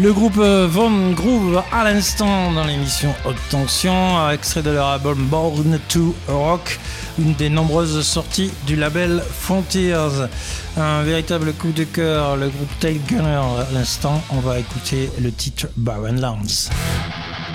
Le groupe Von Groove à l'instant dans l'émission Haute Tension, extrait de leur album Born to Rock, une des nombreuses sorties du label Frontiers. Un véritable coup de cœur, le groupe Tail Gunner à l'instant. On va écouter le titre Barren Lands.